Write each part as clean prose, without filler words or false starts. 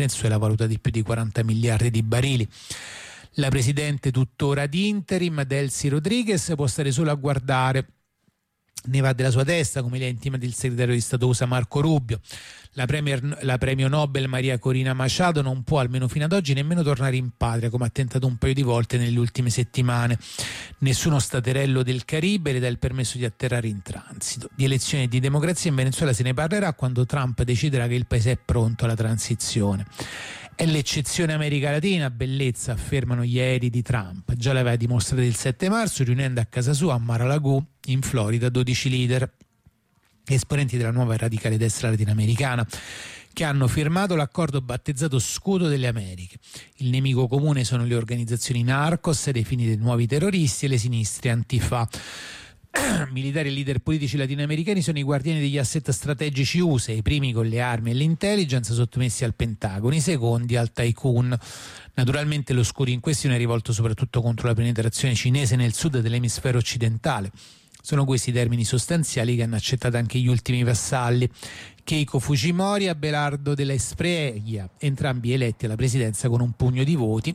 Venezuela valuta di più di 40 miliardi di barili. La presidente tuttora ad interim, Delcy Rodriguez, può stare solo a guardare. Ne va della sua testa, come le ha intimato il segretario di Stato USA Marco Rubio. La premio Nobel Maria Corina Machado non può, almeno fino ad oggi, nemmeno tornare in patria, come ha tentato un paio di volte nelle ultime settimane. Nessuno staterello del Caribe le dà il permesso di atterrare in transito. Di elezioni e di democrazia in Venezuela se ne parlerà quando Trump deciderà che il paese è pronto alla transizione. È l'eccezione America Latina, bellezza, affermano gli aerei di Trump. Già l'aveva dimostrato il 7 marzo riunendo a casa sua a Mar-a-Lago in Florida 12 leader, esponenti della nuova radicale destra latinoamericana, che hanno firmato l'accordo battezzato Scudo delle Americhe. Il nemico comune sono le organizzazioni narcos, definite nuovi terroristi, e le sinistre Antifa. Militari e leader politici latinoamericani sono i guardiani degli asset strategici USA, i primi con le armi e l'intelligence sottomessi al Pentagono, i secondi al tycoon. Naturalmente lo scudo in questione è rivolto soprattutto contro la penetrazione cinese nel sud dell'emisfero occidentale. Sono questi i termini sostanziali che hanno accettato anche gli ultimi vassalli, Keiko Fujimori e Abelardo della Espriella, entrambi eletti alla presidenza con un pugno di voti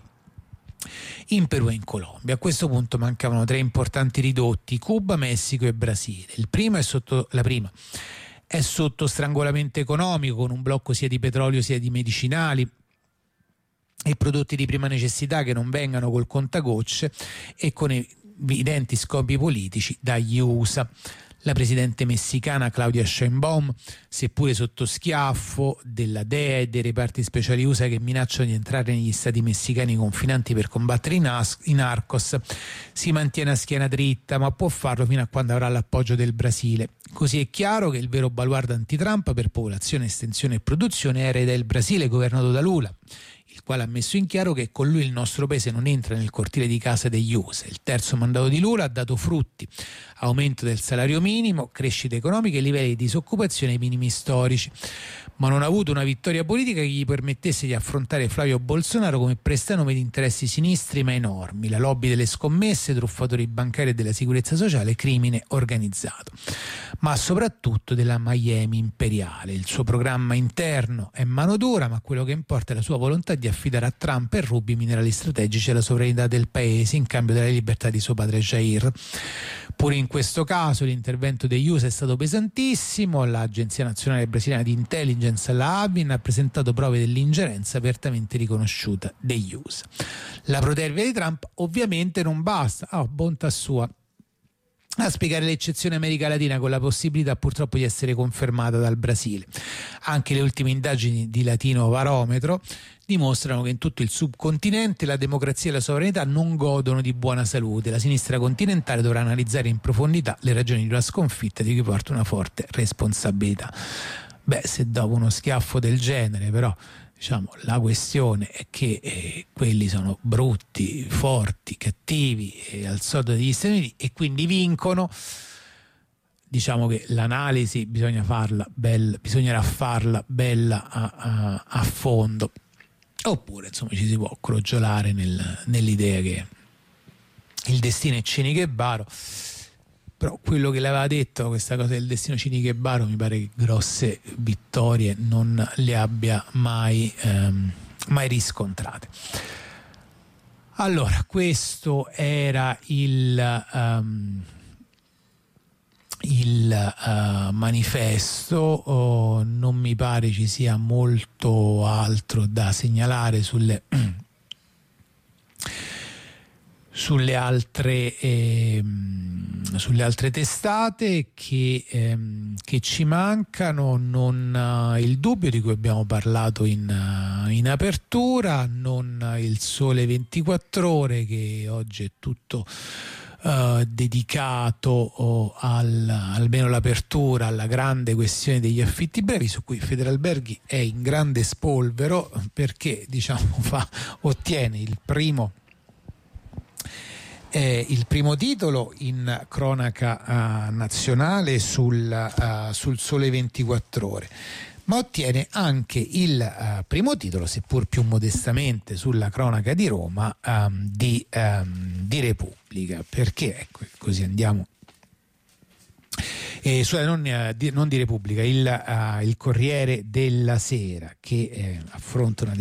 in Perù e in Colombia. A questo punto mancavano 3 importanti ridotti: Cuba, Messico e Brasile. La prima è sotto strangolamento economico, con un blocco sia di petrolio sia di medicinali e prodotti di prima necessità che non vengano col contagocce e con evidenti scopi politici dagli USA. La presidente messicana Claudia Sheinbaum, seppure sotto schiaffo della DEA e dei reparti speciali USA che minacciano di entrare negli stati messicani confinanti per combattere i narcos, si mantiene a schiena dritta, ma può farlo fino a quando avrà l'appoggio del Brasile. Così è chiaro che il vero baluardo anti-Trump per popolazione, estensione e produzione era del Brasile, governato da Lula, il quale ha messo in chiaro che con lui il nostro paese non entra nel cortile di casa degli USA. Il terzo mandato di Lula ha dato frutti: aumento del salario minimo, crescita economica e livelli di disoccupazione ai minimi storici, ma non ha avuto una vittoria politica che gli permettesse di affrontare Flavio Bolsonaro come prestanome di interessi sinistri ma enormi: la lobby delle scommesse, truffatori bancari e della sicurezza sociale, crimine organizzato, ma soprattutto della Miami imperiale. Il suo programma interno è mano dura, ma quello che importa è la sua volontà di affidare a Trump e Rubio i minerali strategici e la sovranità del paese in cambio della libertà di suo padre Jair. Pure in questo caso l'intervento degli USA è stato pesantissimo. L'Agenzia Nazionale Brasiliana di Intelligence, la ABIN, ha presentato prove dell'ingerenza apertamente riconosciuta degli USA. La protervia di Trump ovviamente non basta, bontà sua, a spiegare l'eccezione America Latina, con la possibilità purtroppo di essere confermata dal Brasile. Anche le ultime indagini di Latino Barometro dimostrano che in tutto il subcontinente la democrazia e la sovranità non godono di buona salute. La sinistra continentale dovrà analizzare in profondità le ragioni di una sconfitta di cui porta una forte responsabilità. Se dopo uno schiaffo del genere, però, la questione è che quelli sono brutti, forti, cattivi, al soldo degli Stati Uniti, e quindi vincono. Diciamo che l'analisi bisognerà farla bella a fondo, oppure ci si può crogiolare nell'idea che il destino è cinico e baro. Però quello che le aveva detto, questa cosa del destino cinico e baro, mi pare che grosse vittorie non le abbia mai riscontrate. Allora, questo era il manifesto. Non mi pare ci sia molto altro da segnalare sulle altre testate che ci mancano. Non il Dubbio, di cui abbiamo parlato in apertura, non il Sole 24 Ore, che oggi è tutto dedicato almeno l'apertura alla grande questione degli affitti brevi, su cui Federalberghi è in grande spolvero, perché ottiene il primo titolo in cronaca nazionale sul Sole 24 Ore, ma ottiene anche il primo titolo, seppur più modestamente, sulla cronaca di Roma di Repubblica, perché così andiamo. Non di Repubblica, il Corriere della Sera, che affronta una